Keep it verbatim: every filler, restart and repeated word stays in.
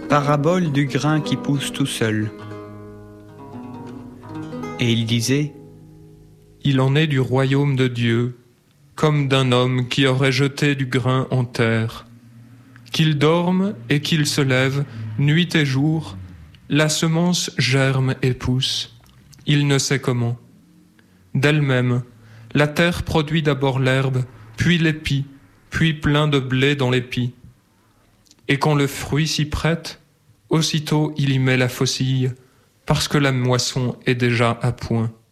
Parabole du grain qui pousse tout seul. Et il disait: Il en est du royaume de Dieu, comme d'un homme qui aurait jeté du grain en terre. Qu'il dorme et qu'il se lève, nuit et jour, la semence germe et pousse. Il ne sait comment. D'elle-même, la terre produit d'abord l'herbe, puis l'épi, puis plein de blé dans l'épi. Et quand le fruit s'y prête, aussitôt il y met la faucille, parce que la moisson est déjà à point.